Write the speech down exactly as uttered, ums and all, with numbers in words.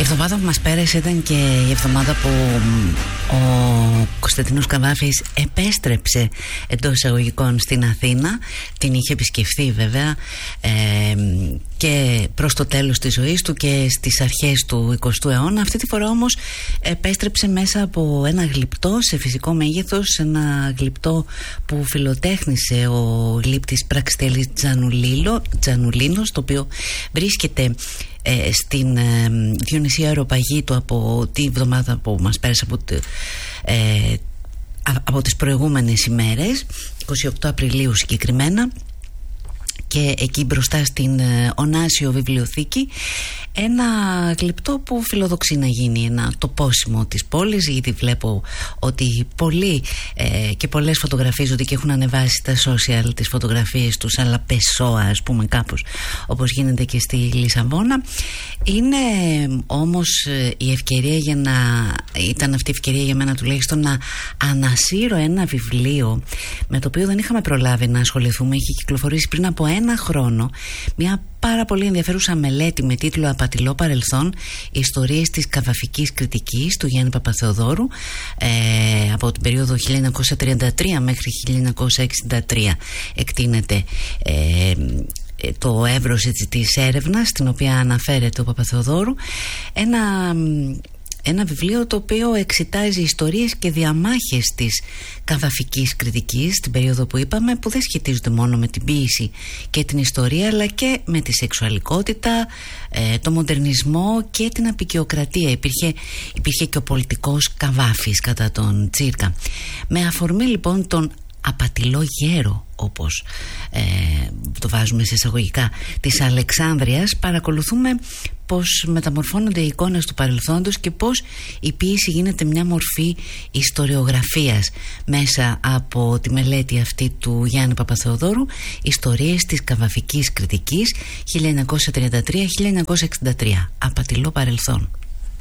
εβδομάδα που μας πέρασε ήταν και η εβδομάδα που ο Κωνσταντίνος Καβάφης επέστρεψε εντός εισαγωγικών στην Αθήνα. Την είχε επισκεφθεί βέβαια ε, και προς το τέλος της ζωής του και στις αρχές του εικοστού αιώνα. Αυτή τη φορά όμως επέστρεψε μέσα από ένα γλυπτό σε φυσικό μέγεθος, ένα γλυπτό που φιλοτέχνησε ο γλύπτης Πραξιτέλης Τζανουλίνος, το οποίο βρίσκεται ε, στην ε, Διονυσία Αεροπαγήτου από τη βδομάδα που μας πέρασε από, ε, από τις προηγούμενες ημέρες, εικοστή ογδόη Απριλίου συγκεκριμένα, και εκεί μπροστά στην ε, Ωνάσιο Βιβλιοθήκη, ένα γλυπτό που φιλοδοξεί να γίνει ένα τοπόσιμο της πόλης, γιατί βλέπω ότι πολλοί ε, και πολλές φωτογραφίζονται και έχουν ανεβάσει στα social τις φωτογραφίες τους, αλλά πεσόα ας πούμε, κάπως όπως γίνεται και στη Λισαβόνα. Είναι όμως ε, η ευκαιρία για να ήταν αυτή η ευκαιρία για μένα τουλάχιστον να ανασύρω ένα βιβλίο με το οποίο δεν είχαμε προλάβει να ασχοληθούμε. Έχει κυκλοφορήσει πριν από ένα χρόνο μια πάρα πολύ ενδιαφέρουσα μελέτη με τίτλο «Απατηλό παρελθόν. Ιστορίες της καβαφικής κριτικής» του Γιάννη Παπαθεοδόρου, ε, από την περίοδο χίλια εννιακόσια τριάντα τρία μέχρι χίλια εννιακόσια εξήντα τρία εκτείνεται ε, το εύρος έτσι, της έρευνας στην οποία αναφέρεται ο Παπαθεοδόρου. Ένα Ένα βιβλίο το οποίο εξετάζει ιστορίες και διαμάχες της καβαφικής κριτικής στην περίοδο που είπαμε, που δεν σχετίζονται μόνο με την ποίηση και την ιστορία, αλλά και με τη σεξουαλικότητα, ε, το μοντερνισμό και την απικιοκρατία. Υπήρχε, υπήρχε και ο πολιτικός Καβάφης κατά τον Τσίρκα. Με αφορμή λοιπόν τον απατηλό γέρο, όπως ε, το βάζουμε σε εισαγωγικά, της Αλεξάνδρειας, παρακολουθούμε πως μεταμορφώνονται οι εικόνες του παρελθόντος και πως η ποίηση γίνεται μια μορφή ιστοριογραφίας μέσα από τη μελέτη αυτή του Γιάννη Παπαθεοδόρου, «Ιστορίες της καβαφικής κριτικής χίλια εννιακόσια τριάντα τρία με χίλια εννιακόσια εξήντα τρία. Απατηλό παρελθόν».